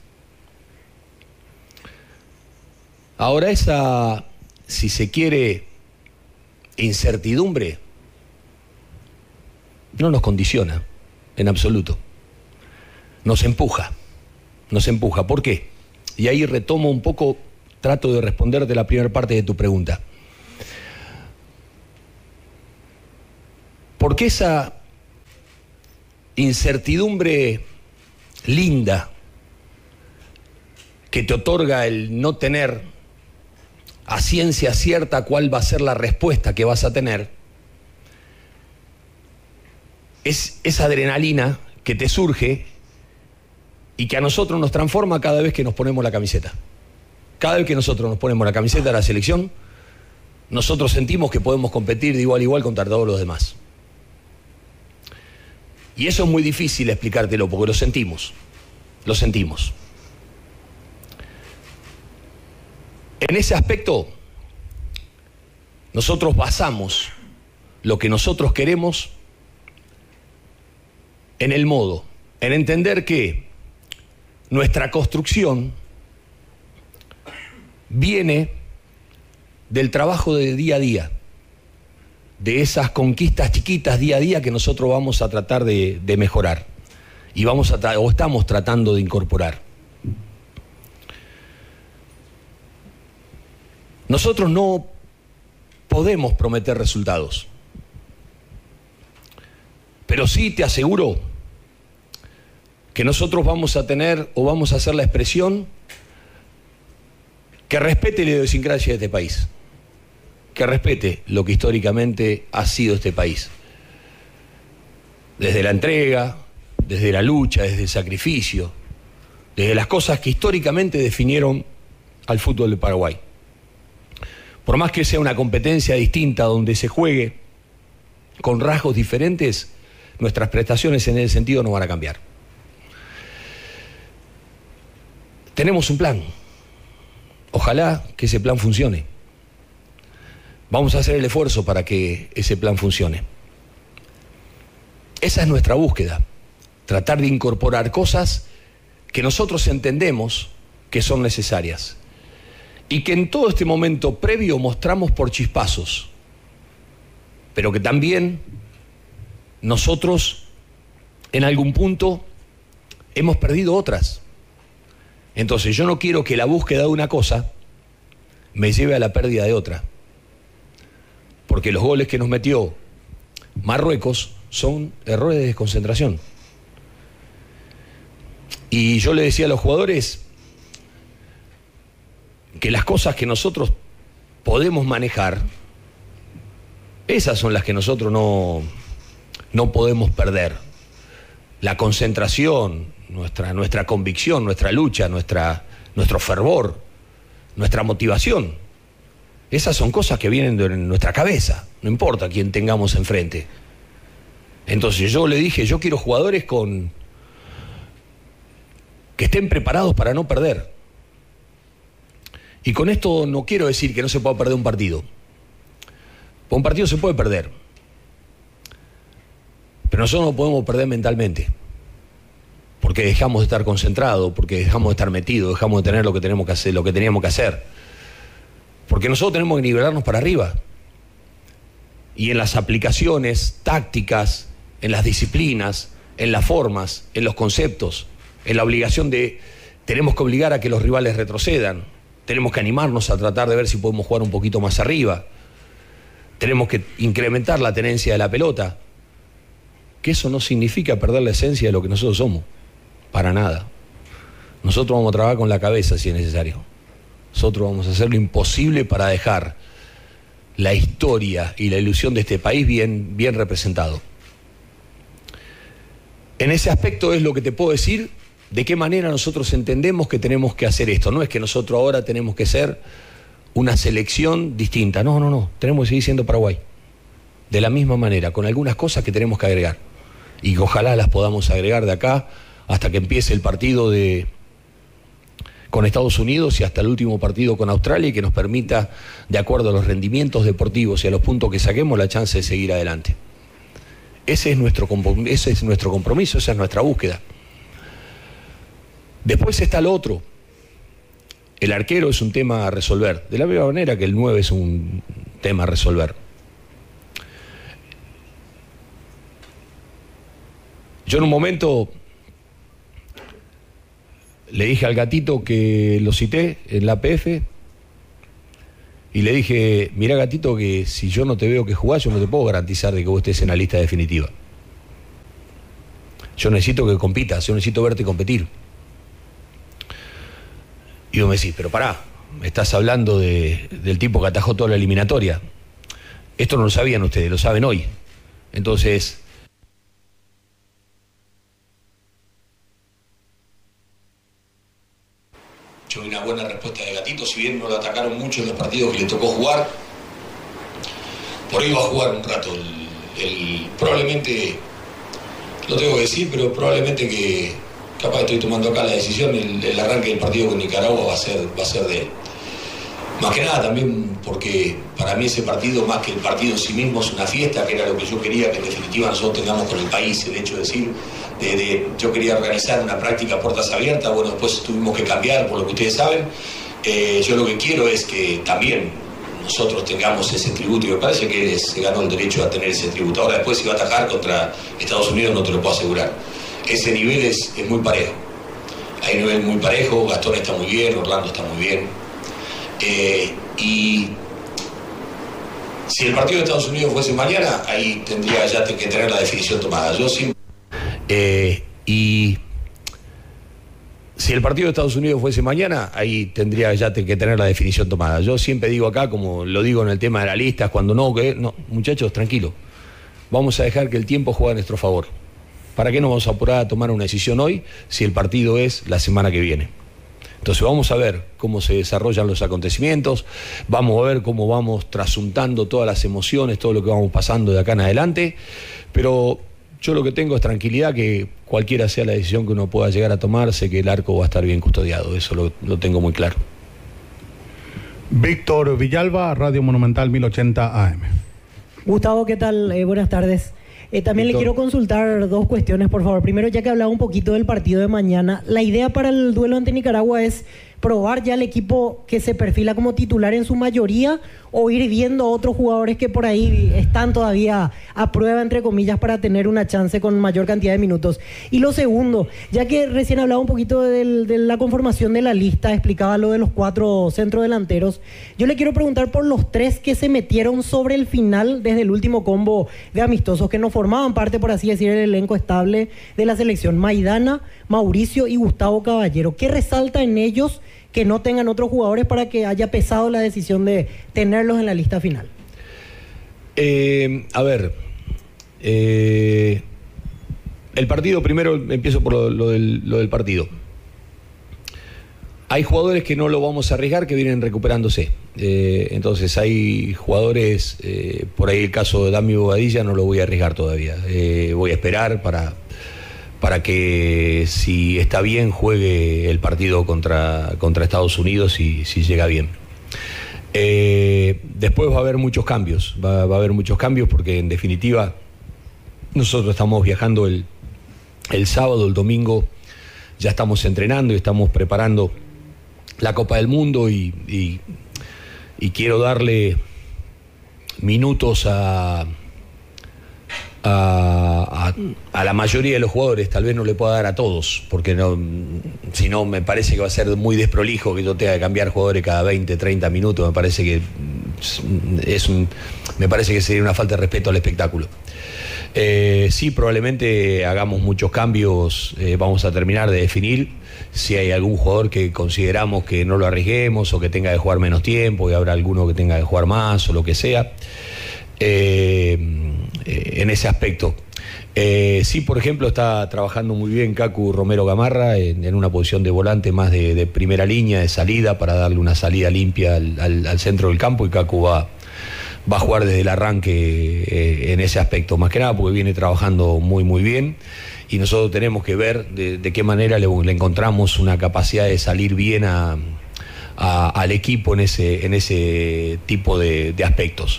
[SPEAKER 15] Ahora esa, si se quiere, incertidumbre no nos condiciona en absoluto. Nos empuja. ¿Por qué? Y ahí retomo un poco, trato de responderte la primera parte de tu pregunta. Porque esa incertidumbre linda que te otorga el no tener a ciencia cierta cuál va a ser la respuesta que vas a tener, es esa adrenalina que te surge y que a nosotros nos transforma cada vez que nos ponemos la camiseta. Cada vez que nosotros nos ponemos la camiseta de la selección, nosotros sentimos que podemos competir de igual a igual contra todos los demás. Y eso es muy difícil explicártelo porque lo sentimos. Lo sentimos. En ese aspecto, nosotros basamos lo que nosotros queremos en el modo, en entender que nuestra construcción viene del trabajo de día a día, de esas conquistas chiquitas día a día que nosotros vamos a tratar de mejorar y o estamos tratando de incorporar. Nosotros no podemos prometer resultados, pero sí te aseguro que nosotros vamos a tener o vamos a hacer la expresión que respete la idiosincrasia de este país, que respete lo que históricamente ha sido este país. Desde la entrega, desde la lucha, desde el sacrificio, desde las cosas que históricamente definieron al fútbol de Paraguay. Por más que sea una competencia distinta donde se juegue con rasgos diferentes, nuestras prestaciones en ese sentido no van a cambiar. Tenemos un plan. Ojalá que ese plan funcione. Vamos a hacer el esfuerzo para que ese plan funcione. Esa es nuestra búsqueda. Tratar de incorporar cosas que nosotros entendemos que son necesarias. Y que en todo este momento previo mostramos por chispazos. Pero que también nosotros en algún punto hemos perdido otras. Entonces yo no quiero que la búsqueda de una cosa me lleve a la pérdida de otra. Porque los goles que nos metió Marruecos son errores de desconcentración. Y yo le decía a los jugadores que las cosas que nosotros podemos manejar, esas son las que nosotros no podemos perder. La concentración, nuestra convicción, nuestra lucha, nuestro fervor, nuestra motivación. Esas son cosas que vienen de nuestra cabeza, no importa quién tengamos enfrente. Entonces yo le dije, yo quiero jugadores que estén preparados para no perder. Y con esto no quiero decir que no se pueda perder un partido. Un partido se puede perder. Pero nosotros no podemos perder mentalmente. Porque dejamos de estar concentrados, porque dejamos de estar metidos, dejamos de tener lo que tenemos que hacer, lo que teníamos que hacer. Porque nosotros tenemos que nivelarnos para arriba. Y en las aplicaciones tácticas, en las disciplinas, en las formas, en los conceptos, en la obligación de... Tenemos que obligar a que los rivales retrocedan. Tenemos que animarnos a tratar de ver si podemos jugar un poquito más arriba. Tenemos que incrementar la tenencia de la pelota. Que eso no significa perder la esencia de lo que nosotros somos. Para nada. Nosotros vamos a trabajar con la cabeza si es necesario. Nosotros vamos a hacer lo imposible para dejar la historia y la ilusión de este país bien representado. En ese aspecto es lo que te puedo decir de qué manera nosotros entendemos que tenemos que hacer esto. No es que nosotros ahora tenemos que ser una selección distinta. No. Tenemos que seguir siendo Paraguay. De la misma manera, con algunas cosas que tenemos que agregar. Y que ojalá las podamos agregar de acá hasta que empiece el partido con Estados Unidos y hasta el último partido con Australia y que nos permita, de acuerdo a los rendimientos deportivos y a los puntos que saquemos, la chance de seguir adelante. Ese es nuestro compromiso, esa es nuestra búsqueda. Después está lo otro. El arquero es un tema a resolver, de la misma manera que el 9 es un tema a resolver. Yo en un momento le dije al Gatito que lo cité en la APF Y le dije, mirá Gatito, que si yo no te veo que jugás, yo no te puedo garantizar de que vos estés en la lista definitiva. Yo necesito que compitas, yo necesito verte competir. Y vos me decís, pero pará, me estás hablando del tipo que atajó toda la eliminatoria. Esto no lo sabían ustedes, lo saben hoy. Entonces...
[SPEAKER 13] Yo vi una buena respuesta de Gatito, si bien no lo atacaron mucho en los partidos que le tocó jugar, por ahí va a jugar un rato. Probablemente, lo tengo que decir, pero probablemente que capaz estoy tomando acá la decisión, el arranque del partido con Nicaragua va a ser de él. Más que nada también porque para mí ese partido, más que el partido en sí mismo, es una fiesta, que era lo que yo quería que en definitiva nosotros tengamos con el país, el hecho de decir, yo quería organizar una práctica puertas abiertas, bueno, después tuvimos que cambiar por lo que ustedes saben. Yo lo que quiero es que también nosotros tengamos ese tributo, y me parece que él se ganó el derecho a tener ese tributo. Ahora después si va a atajar contra Estados Unidos no te lo puedo asegurar. Ese nivel es muy parejo, hay un nivel muy parejo, Gastón está muy bien, Orlando está muy bien. Y si el partido de Estados Unidos fuese mañana, ahí tendría ya que tener la definición tomada.
[SPEAKER 15] Y si el partido de Estados Unidos fuese mañana, ahí tendría ya que tener la definición tomada. Yo siempre digo acá, como lo digo en el tema de las listas, cuando no, muchachos, tranquilo. Vamos a dejar que el tiempo juegue a nuestro favor. ¿Para qué nos vamos a apurar a tomar una decisión hoy si el partido es la semana que viene? Entonces vamos a ver cómo se desarrollan los acontecimientos, vamos a ver cómo vamos trasuntando todas las emociones, todo lo que vamos pasando de acá en adelante, pero yo lo que tengo es tranquilidad que cualquiera sea la decisión que uno pueda llegar a tomar, sé que el arco va a estar bien custodiado, eso lo tengo muy claro.
[SPEAKER 16] Víctor Villalba, Radio Monumental 1080 AM.
[SPEAKER 18] Gustavo, ¿qué tal? Buenas tardes. También Víctor, le quiero consultar dos cuestiones, por favor. Primero, ya que hablaba un poquito del partido de mañana, la idea para el duelo ante Nicaragua es probar ya el equipo que se perfila como titular en su mayoría o ir viendo otros jugadores que por ahí están todavía a prueba, entre comillas, para tener una chance con mayor cantidad de minutos. Y lo segundo, ya que recién hablaba un poquito de la conformación de la lista, explicaba lo de los 4 centrodelanteros, yo le quiero preguntar por los 3 que se metieron sobre el final desde el último combo de amistosos, que no formaban parte, por así decir, del elenco estable de la selección: Maidana, Mauricio y Gustavo Caballero. ¿Qué resalta en ellos que no tengan otros jugadores para que haya pesado la decisión de tenerlos en la lista final?
[SPEAKER 15] El partido, primero empiezo por lo del partido. Hay jugadores que no lo vamos a arriesgar, que vienen recuperándose. Entonces hay jugadores, por ahí el caso de Dami Bobadilla no lo voy a arriesgar todavía. Voy a esperar para que, si está bien, juegue el partido contra Estados Unidos y si llega bien. Después va a haber muchos cambios, va a haber muchos cambios porque en definitiva nosotros estamos viajando el sábado, el domingo ya estamos entrenando y estamos preparando la Copa del Mundo y quiero darle minutos a la mayoría de los jugadores. Tal vez no le pueda dar a todos, porque si no me parece que va a ser muy desprolijo que yo tenga que cambiar jugadores cada 20, 30 minutos. Me parece que sería una falta de respeto al espectáculo. Sí, probablemente hagamos muchos cambios. Vamos a terminar de definir si hay algún jugador que consideramos que no lo arriesguemos o que tenga que jugar menos tiempo, y habrá alguno que tenga que jugar más o lo que sea. En ese aspecto. Sí, por ejemplo, está trabajando muy bien Cacu Romero Gamarra en una posición de volante más de primera línea, de salida, para darle una salida limpia al centro del campo, y Cacu va a jugar desde el arranque en ese aspecto, más que nada porque viene trabajando muy bien, y nosotros tenemos que ver de qué manera le encontramos una capacidad de salir bien al equipo en ese tipo de aspectos.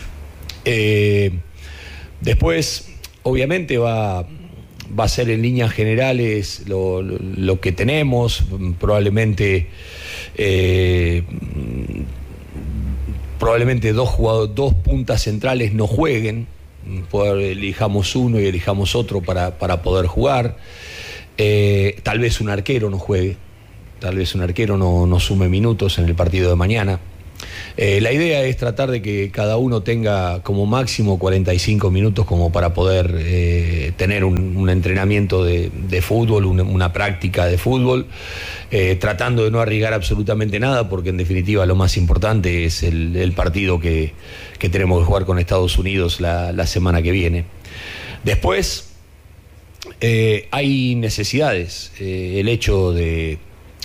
[SPEAKER 15] Después, obviamente, va a ser en líneas generales lo que tenemos. Probablemente dos puntas centrales no jueguen. Elijamos uno y elijamos otro para poder jugar. Tal vez un arquero no juegue. Tal vez un arquero no sume minutos en el partido de mañana. La idea es tratar de que cada uno tenga como máximo 45 minutos como para poder tener un entrenamiento de fútbol, una práctica de fútbol, tratando de no arriesgar absolutamente nada, porque en definitiva lo más importante es el partido que tenemos que jugar con Estados Unidos la semana que viene. Después hay necesidades. El hecho de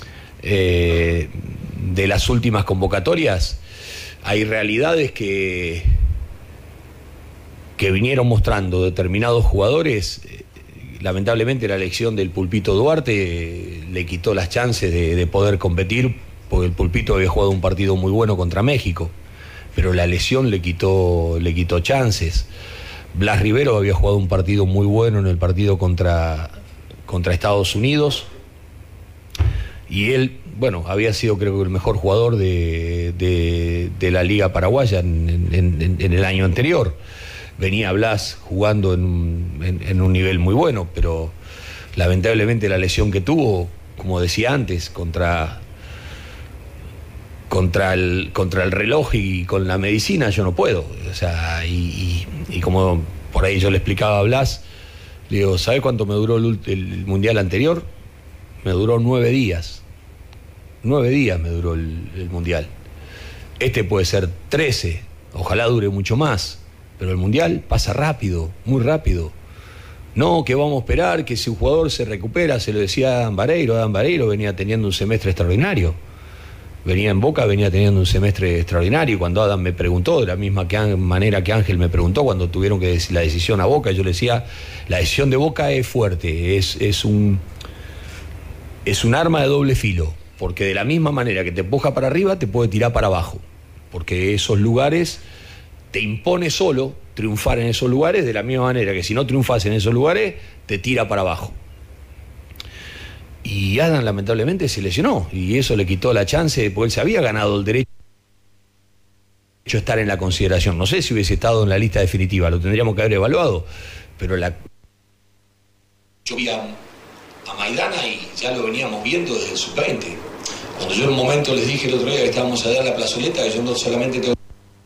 [SPEAKER 15] las últimas convocatorias, hay realidades que vinieron mostrando determinados jugadores. Lamentablemente la elección del Pulpito Duarte le quitó las chances de poder competir, porque el Pulpito había jugado un partido muy bueno contra México, pero la lesión le quitó chances. Blas Rivero había jugado un partido muy bueno en el partido contra Estados Unidos, y él, bueno, había sido creo que el mejor jugador de la Liga Paraguaya en el año anterior. Venía Blas jugando en un nivel muy bueno, pero lamentablemente la lesión que tuvo, como decía antes, contra el reloj y con la medicina yo no puedo. O sea, y como por ahí yo le explicaba a Blas, le digo, ¿sabe cuánto me duró el mundial anterior? Me duró 9 días. 9 días me duró el mundial. Este puede ser 13, ojalá dure mucho más, pero el mundial pasa rápido, muy rápido. No, que vamos a esperar que si un jugador se recupera, se lo decía Adam Vareiro venía teniendo un semestre extraordinario. Venía en Boca, venía teniendo un semestre extraordinario. Cuando Adam me preguntó, de la misma manera que Ángel me preguntó cuando tuvieron que decir la decisión a Boca, yo le decía, la decisión de Boca es fuerte, es un arma de doble filo, porque de la misma manera que te empuja para arriba, te puede tirar para abajo, porque esos lugares te impone solo triunfar en esos lugares, de la misma manera que si no triunfas en esos lugares, te tira para abajo. Y Adam lamentablemente se lesionó, y eso le quitó la chance, porque él se había ganado el derecho a estar en la consideración. No sé si hubiese estado en la lista definitiva, lo tendríamos que haber evaluado, pero
[SPEAKER 14] yo vi a Maidana y ya lo veníamos viendo desde el sub-20. Cuando yo en un momento les dije el otro día que estábamos allá en la plazoleta, que yo no solamente tengo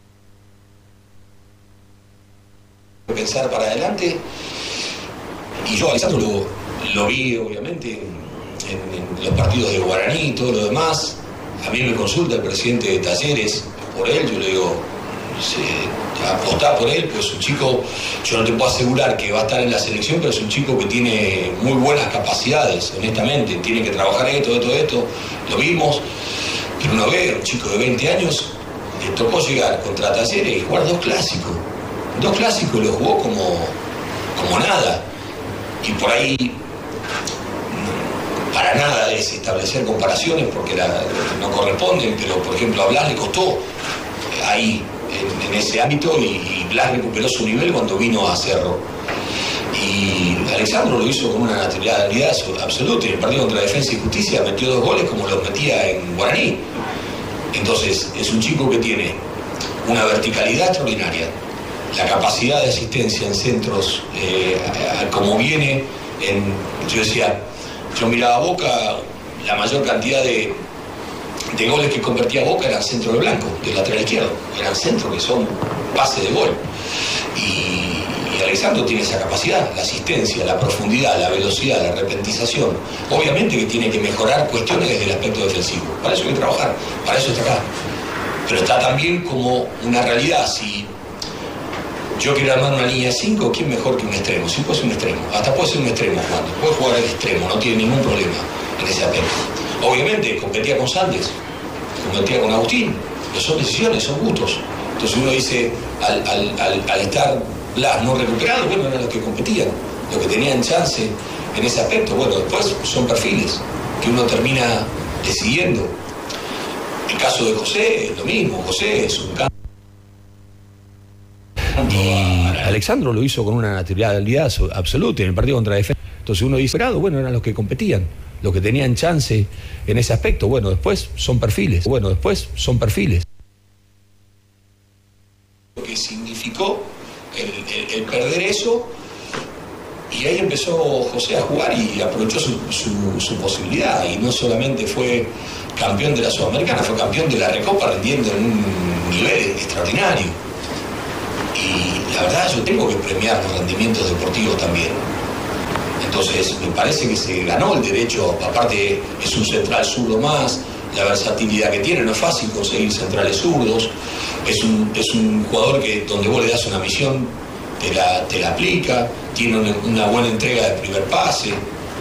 [SPEAKER 14] que pensar para adelante, y yo a Alessandro lo vi obviamente en los partidos de Guaraní y todo lo demás. A mí me consulta el presidente de Talleres por él, yo le digo, apostá por él, pues es un chico, yo no te puedo asegurar que va a estar en la selección, pero es un chico que tiene muy buenas capacidades, honestamente, tiene que trabajar esto, lo vimos, pero uno ve, un chico de 20 años, le tocó llegar contra Talleres y jugar 2 clásicos lo jugó como nada, y por ahí para nada es establecer comparaciones porque no corresponden, pero por ejemplo a Blas le costó ahí en ese ámbito y Blas recuperó su nivel cuando vino a Cerro, y Alessandro lo hizo con una naturalidad absoluta. En el partido contra Defensa y Justicia metió 2 goles como los metía en Guaraní. Entonces es un chico que tiene una verticalidad extraordinaria, la capacidad de asistencia en centros, como viene yo miraba a Boca, la mayor cantidad de goles que convertía Boca eran centro de blanco, del lateral izquierdo, eran centros que son pases de gol, y Alessandro tiene esa capacidad, la asistencia, la profundidad, la velocidad, la repentización. Obviamente que tiene que mejorar cuestiones desde el aspecto defensivo, para eso hay que trabajar, para eso está acá, pero está también como una realidad. Si yo quiero armar una línea 5, ¿quién mejor que un extremo? Si puede ser un extremo, hasta puede ser un extremo jugando, puede jugar al extremo, no tiene ningún problema en ese aspecto. Obviamente competía con Sandes, competía con Agustín, pero son decisiones, son gustos. Entonces uno dice, al estar Blas no recuperado, bueno, eran los que competían, los que tenían chance en ese aspecto. Bueno, después son perfiles que uno termina decidiendo. El caso de José es lo mismo, José es un cambio.
[SPEAKER 15] Y Alessandro lo hizo con una naturalidad absoluta en el partido contra Defensa. Entonces uno dice, bueno, eran los que competían, los que tenían chance en ese aspecto. Bueno, después son perfiles.
[SPEAKER 14] Lo que significó el perder eso, y ahí empezó José a jugar y aprovechó su posibilidad, y no solamente fue campeón de la Sudamericana, fue campeón de la Recopa rindiendo en un nivel extraordinario. Y la verdad yo tengo que premiar los rendimientos deportivos también. Entonces me parece que se ganó el derecho, aparte es un central zurdo más, la versatilidad que tiene, no es fácil conseguir centrales zurdos, es un jugador que donde vos le das una misión te la aplica, tiene una buena entrega de primer pase.